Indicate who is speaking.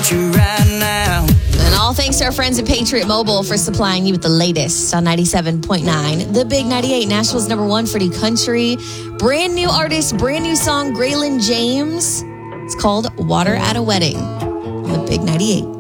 Speaker 1: you right now.
Speaker 2: And all thanks to our friends at Patriot Mobile for supplying you with the latest on 97.9. The Big 98, Nashville's #1 for new country. Brand new artist, brand new song, Graylin James. It's called Water at a Wedding on the Big 98.